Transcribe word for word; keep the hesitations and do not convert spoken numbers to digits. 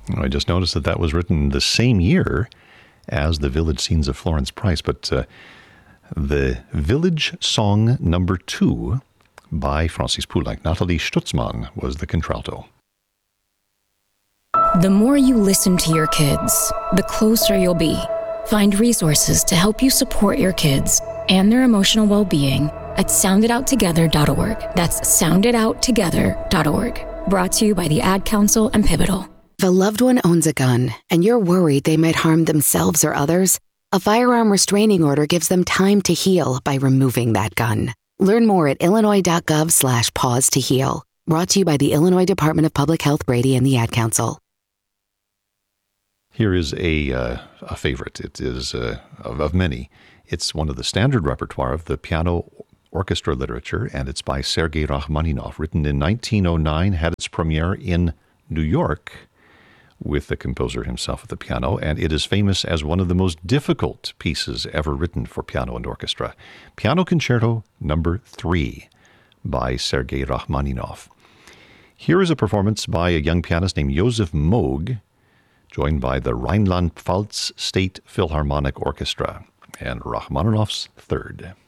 I just noticed that that was written the same year as the Village Scenes of Florence Price, but uh, the Village Song Number Two by Francis Poulenc. Nathalie Stutzmann was the contralto. The more you listen to your kids, the closer you'll be. Find resources to help you support your kids and their emotional well-being at sound it out together dot org. That's sound it out together dot org. Brought to you by the Ad Council and Pivotal. If a loved one owns a gun and you're worried they might harm themselves or others, a firearm restraining order gives them time to heal by removing that gun. Learn more at illinois.gov slash pause to heal. Brought to you by the Illinois Department of Public Health, Brady, and the Ad Council. Here is a uh, a favorite. It is uh, of, of many. It's one of the standard repertoire of the piano orchestra literature, and it's by Sergei Rachmaninoff, written in nineteen oh nine, had its premiere in New York with the composer himself at the piano, and it is famous as one of the most difficult pieces ever written for piano and orchestra. Piano Concerto Number Three by Sergei Rachmaninoff. Here is a performance by a young pianist named Josef Moog, joined by the Rhineland-Pfalz State Philharmonic Orchestra, and Rachmaninoff's Third.